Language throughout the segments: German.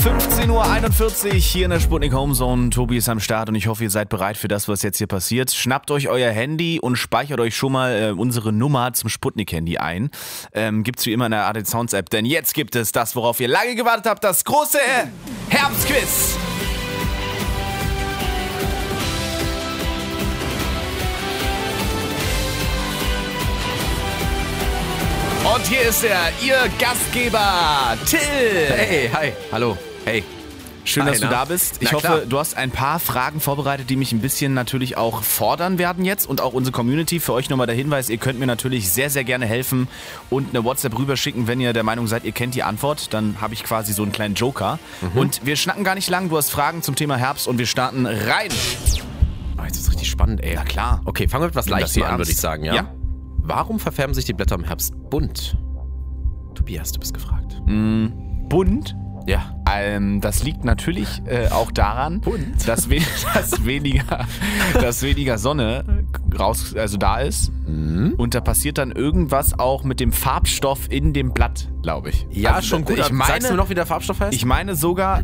15:41 Uhr hier in der Sputnik Homezone. Tobi ist am Start und ich hoffe, ihr seid bereit für das, was jetzt hier passiert. Schnappt euch euer Handy und speichert euch schon mal unsere Nummer zum Sputnik-Handy ein. Gibt's wie immer in der ARD Sounds App, denn jetzt gibt es das, worauf ihr lange gewartet habt, das große Herbstquiz. Und hier ist Ihr Gastgeber, Till. Hey, hi, hallo, hey. Schön, dass du da bist. Ich hoffe, du hast ein paar Fragen vorbereitet, die mich ein bisschen natürlich auch fordern werden jetzt und auch unsere Community. Für euch nochmal der Hinweis, ihr könnt mir natürlich sehr, sehr gerne helfen und eine WhatsApp rüberschicken, wenn ihr der Meinung seid, ihr kennt die Antwort. Dann habe ich quasi so einen kleinen Joker. Und wir schnacken gar nicht lang. Du hast Fragen zum Thema Herbst und wir starten rein. Oh, jetzt ist richtig spannend, ey. Ja, klar. Okay, fangen wir mit was Leichtem an, würde ich sagen, ja? Ja. Warum verfärben sich die Blätter im Herbst bunt? Tobias, du bist gefragt. Bunt? Ja. Das liegt natürlich auch daran, dass weniger Sonne da ist. Und da passiert dann irgendwas auch mit dem Farbstoff in dem Blatt, glaube ich. Ja, also, schon gut. Sagst du noch, wie der Farbstoff heißt? Ich meine sogar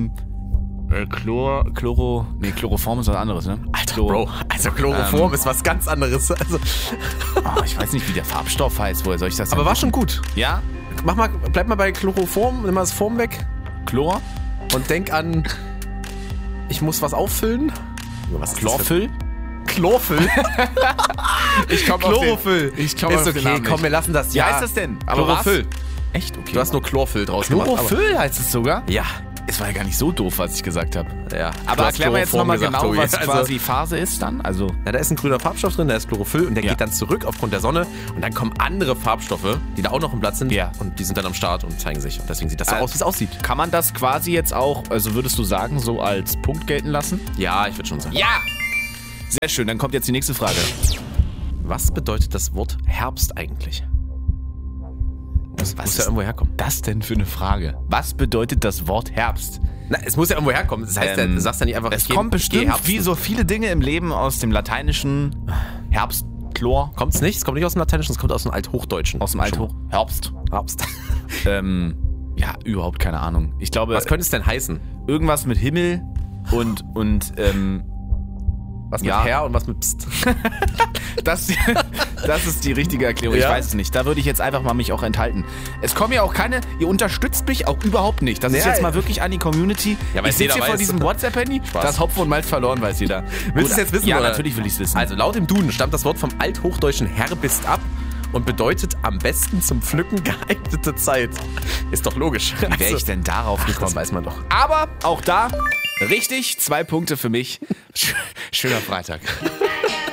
Chloroform ist was anderes, ne? Alter, Bro, also Chloroform ist was ganz anderes. Also. Ich weiß nicht, wie der Farbstoff heißt. Woher soll ich das Aber war schon gut. Ja? Bleib mal bei Chloroform, nimm mal das Form weg. Chlor? Und denk an, ich muss was auffüllen. Was Chlorfüll? Chlorfüll? Ich komme auf den Ist okay, komm, wir lassen das. Wie heißt das denn? Chlorofüll. Echt? Okay. Du hast nur Chlorfüll draus gemacht. Chlorofüll heißt es sogar? Ja. Es war ja gar nicht so doof, was ich gesagt habe. Ja. Aber erklären wir jetzt nochmal Chloroform genau, gesagt, was quasi Phase ist dann. Also da ist ein grüner Farbstoff drin, da ist Chlorophyll und der geht dann zurück aufgrund der Sonne und dann kommen andere Farbstoffe, die da auch noch im Blatt sind und die sind dann am Start und zeigen sich. Und deswegen sieht das so aus, wie es aussieht. Kann man das quasi jetzt auch, also würdest du sagen, so als Punkt gelten lassen? Ja, ich würde schon sagen. Ja! Sehr schön, dann kommt jetzt die nächste Frage. Was bedeutet das Wort Herbst eigentlich? Was muss ja irgendwo herkommen. Das denn für eine Frage? Was bedeutet das Wort Herbst? Na, es muss ja irgendwo herkommen. Das heißt, du sagst ja nicht einfach, es kommt bestimmt wie so viele Dinge im Leben aus dem Lateinischen. Herbst, Chlor. Kommt's nicht? Es kommt nicht aus dem Lateinischen, es kommt aus dem Althochdeutschen. Aus dem Herbst. Ja, überhaupt keine Ahnung. Ich glaube. Was könnte es denn heißen? Irgendwas mit Himmel und was mit Herr und was mit Pst. Das ist die richtige Erklärung. Ich weiß es nicht. Da würde ich jetzt einfach mal mich auch enthalten. Es kommen ja auch keine, ihr unterstützt mich auch überhaupt nicht. Das ist jetzt mal wirklich an die Community. Ja, ich sitze hier vor diesem WhatsApp-Handy. Das Hopfen und Malz verloren, weiß jeder. Willst du es jetzt wissen? Ja, oder? Natürlich will ich es wissen. Also laut dem Duden stammt das Wort vom althochdeutschen Herbst ab und bedeutet am besten zum Pflücken geeignete Zeit. Ist doch logisch. Wie wäre ich denn darauf gekommen? Das weiß man doch. Aber auch da, richtig, 2 Punkte für mich. Schöner Freitag.